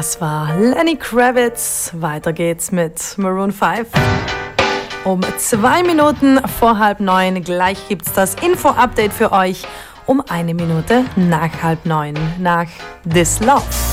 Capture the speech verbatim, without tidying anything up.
Das war Lenny Kravitz. Weiter geht's mit Maroon fünf. Um zwei Minuten vor halb neun. Gleich gibt's das Info-Update für euch. Um eine Minute nach halb neun. Nach This Love.